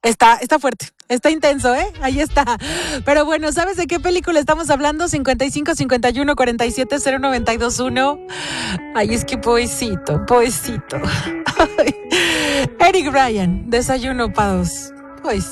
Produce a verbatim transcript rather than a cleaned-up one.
Está, está fuerte, está intenso, ¿eh? Ahí está. Pero bueno, ¿sabes de qué película estamos hablando? cincuenta y cinco, cincuenta y uno, cuarenta y siete, cero noventa y dos, uno. Ay, es que poesito, poesito. Eric Ryan, Desayuno para dos. Poesito.